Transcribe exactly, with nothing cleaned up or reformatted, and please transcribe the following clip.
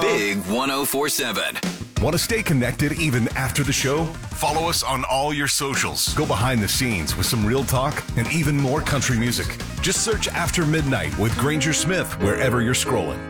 Big one oh four seven. Want to stay connected even after the show? Follow us on all your socials. Go behind the scenes with some real talk and even more country music. Just search After Midnight with Granger Smith wherever you're scrolling.